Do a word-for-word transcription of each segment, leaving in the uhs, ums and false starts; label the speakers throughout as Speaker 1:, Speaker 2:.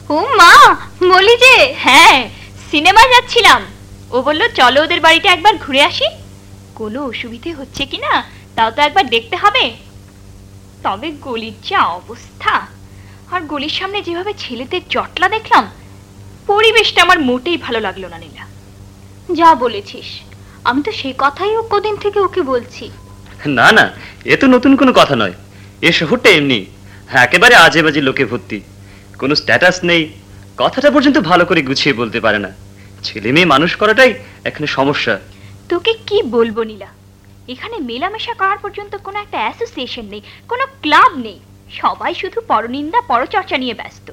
Speaker 1: ও মা, বলি যে হ্যাঁ সিনেমা যাচ্ছিলাম। ও বললো চলো ওদের বাড়িতে একবার ঘুরে আসি, কোনো অসুবিধে হচ্ছে কিনা তাও তো একবার দেখতে হবে। তবে গলির যা অবস্থা, আর গলির সামনে যেভাবে ছেলেদের জটলা দেখলাম, পরিবেশটা আমার মোটেই ভালো লাগলো না নীলা। যা বলেছিস, আমি তো সেই কথাই ও কদিন থেকে ওকে বলছি।
Speaker 2: না না, এ তো নতুন কোনো কথা নয়। এ শহরটা এমনি একেবারে আজে বাজে লোকে ভর্তি, কোনো স্ট্যাটাস নেই, কথাটা পর্যন্ত ভালো করে গুছিয়ে বলতে পারে না। ছেলে মেয়ে মানুষ করাটাই এখানে সমস্যা।
Speaker 1: তোকে কি বলবো নীলা, এখানে মেলামেশা করার পর্যন্ত কোনো একটা অ্যাসোসিয়েশন নেই, কোনো ক্লাব নেই, সবাই শুধু পরনিন্দা পরচর্চা নিয়ে ব্যস্ত।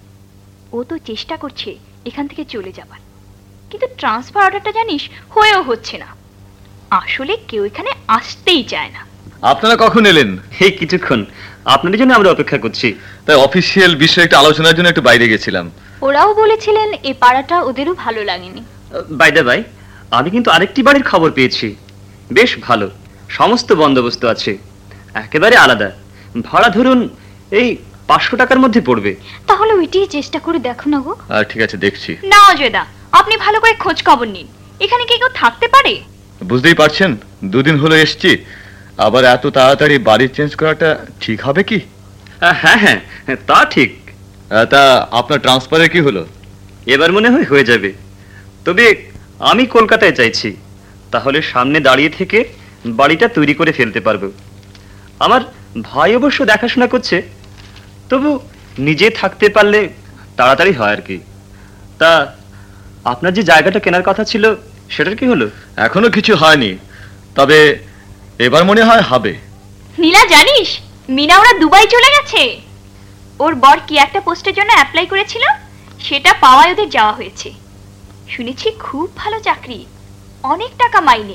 Speaker 1: ও তো চেষ্টা করছে এখান থেকে চলে যাবার, কিন্তু ট্রান্সফার অর্ডারটা জানিস হয়েও হচ্ছে না। আসলে কেউ এখানে আসতেই চায় না।
Speaker 3: আপনারা কখন এলেন?
Speaker 2: এই কিছুক্ষণ, আপনাদের জন্য আমরা অপেক্ষা করছি।
Speaker 3: তাই অফিসিয়াল বিষয়ে একটা আলোচনার জন্য একটু বাইরে গেছিলাম।
Speaker 1: ওরাও বলেছিলেন এই পাড়াটা ওদেরও ভালো লাগেনি।
Speaker 2: বাই দ্য বাই, আমি কিন্তু আরেকটি বাড়ির খবর পেয়েছি, বেশ ভালো, সমস্ত বন্দোবস্ত আছে, একেবারে আলাদা, ভাড়া ধরুন এই পাঁচশো টাকার মধ্যে পড়বে।
Speaker 1: তাহলে ওইটাই চেষ্টা করে দেখো না গো।
Speaker 3: আর ঠিক আছে, দেখছি।
Speaker 1: না অজয়দা, আপনি ভালো করে খোঁজ খবর নিন, এখানে কি কেউ থাকতে পারে?
Speaker 3: বুঝতেই পারছেন, দুদিন হলো এসছি, আবার এত তাড়াতাড়ি বাড়ি চেঞ্জ করাটা ঠিক হবে কি?
Speaker 2: হ্যাঁ হ্যাঁ, তা ঠিক।
Speaker 3: তা আপনার ট্রান্সফারের কি হলো?
Speaker 2: এবার মনে হয় হয়ে যাবে, তবে আমি কলকাতায় চাইছি, তাহলে সামনে দাঁড়িয়ে থেকে বাড়িটা তৈরি করে ফেলতে পারবো। আমার ভাই অবশ্য দেখাশোনা করছে, তবু নিজে থাকতে পারলে তাড়াতাড়ি হয় আর কি। তা আপনার যে জায়গাটা কেনার কথা ছিল সেটার কি হলো?
Speaker 3: এখনো কিছু হয়নি, তবে এবার মনে হয় হবে।
Speaker 1: নীলা জানিস, মিনা ওরা দুবাই চলে গেছে। ওর বর কি একটা পোস্টের জন্য অ্যাপ্লাই করেছিল, সেটা পাওয়ায় ওদের যাওয়া হয়েছে। শুনেছি খুব ভালো চাকরি, অনেক টাকা মাইনে।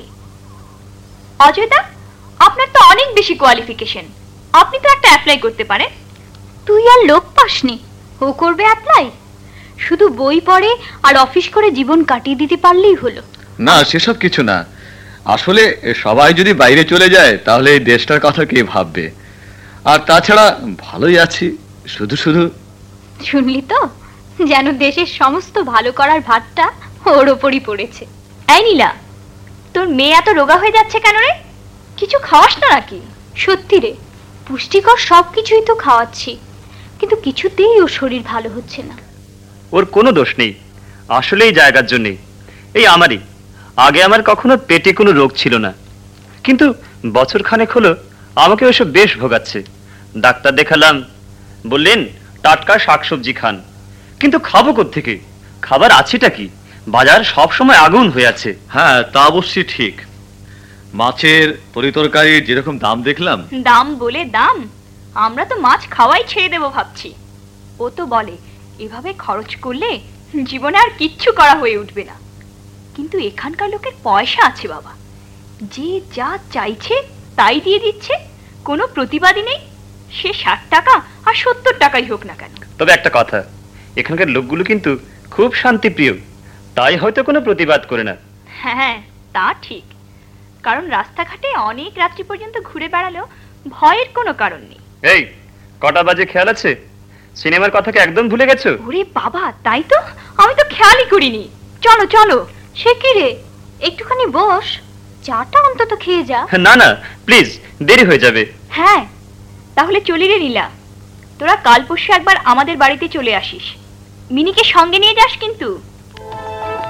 Speaker 1: অজয়দা, আপনার তো অনেক বেশি কোয়ালিফিকেশন, আপনি তো একটা অ্যাপ্লাই করতে পারেন। তুই আর লোক পাসনি, ও করবে অ্যাপ্লাই? শুধু বই পড়ে আর অফিস করে জীবন কাটিয়ে দিতে পারলেই হলো।
Speaker 3: না, সেসব কিছু না। আসলে সবাই যদি বাইরে চলে যায় তাহলে এই দেশটার কথা কে ভাববে? আর তাছাড়া ভালোই আছি, শুধু শুধু।
Speaker 1: শুনলি তো, যেন দেশের সমস্ত ভালো করার ভাতটা ওর ওপরই পড়েছে। এই নীলা, তোর মেয়ে এত রোগা হয়ে যাচ্ছে কেন রে? কিছু খাওয়াস না নাকি? সত্যি রে, পুষ্টিকর সবকিছুই তো খাওয়াচ্ছি, কিন্তু কিছুতেই ওর শরীর ভালো হচ্ছে না।
Speaker 2: ওর কোনো দোষ নেই, আসলে এই জায়গার জন্যে, এই আমারই। আগে আমার কখনো পেটে কোনো রোগ ছিল না, কিন্তু বছর খানেক হলো আমাকে ওসব বেশ ভোগাচ্ছে। ডাক্তার দেখালাম, বললেন টাটকা শাকসবজি খান, কিন্তু খাবো কোত্থেকে? খাবার আছেটা কি? বাজার সব সময় আগুন হয়ে আছে।
Speaker 3: হ্যাঁ, তা অবশ্যই ঠিক। মাছের তরিতরকারির যেরকম দাম দেখলাম।
Speaker 1: দাম বলে দাম, আমরা তো মাছ খাওয়াই ছেড়ে দেবো ভাবছি। ও তো বলে এভাবে খরচ করলে জীবনে আর কিচ্ছু করা হয়ে উঠবে না, কিন্তু এখানকার লোকের পয়সা আছে বাবা, যে যা চাইছে তাই দিয়ে দিচ্ছে, কোনো প্রতিবাদই নেই, সে ষাট টাকা আর সত্তর টাকাই হোক না কেন।
Speaker 2: তবে একটা কথা, এখানকার লোকগুলো কিন্তু খুব শান্তিপ্রিয়, তাই হয়তো কোনো প্রতিবাদ করে না।
Speaker 1: হ্যাঁ তা ঠিক, কারণ রাস্তাঘাটে অনেক রাত্রি পর্যন্ত ঘুরে বেড়ালেও ভয়ের কোনো কারণ নেই।
Speaker 2: এই কটা বাজে খেয়াল আছে? সিনেমার কথাকে একদম ভুলে গেছো?
Speaker 1: ওরে বাবা, তাই তো, আমি তো খেয়ালই করিনি। চলো চলো। সে কি রে, একটুখানি বস, চাটা অন্তত খেয়ে যা।
Speaker 2: না না প্লিজ, দেরি হয়ে যাবে।
Speaker 1: হ্যাঁ তাহলে চলি রে নীলা, তোরা কাল পরশু একবার আমাদের বাড়িতে চলে আসিস, মিনিকে সঙ্গে নিয়ে যাস কিন্তু।